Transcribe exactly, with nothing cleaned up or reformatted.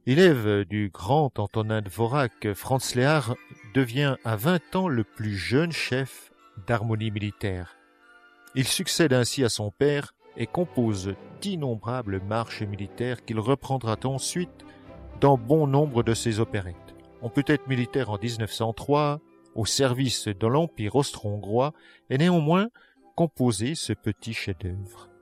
Élève du grand Antonin Dvorak, Franz Lehár devient à vingt ans le plus jeune chef d'harmonie militaire. Il succède ainsi à son père et compose d'innombrables marches militaires qu'il reprendra ensuite dans bon nombre de ses opérettes. On peut être militaire en dix-neuf cent trois, au service de l'Empire austro-hongrois, et néanmoins composer ce petit chef-d'œuvre.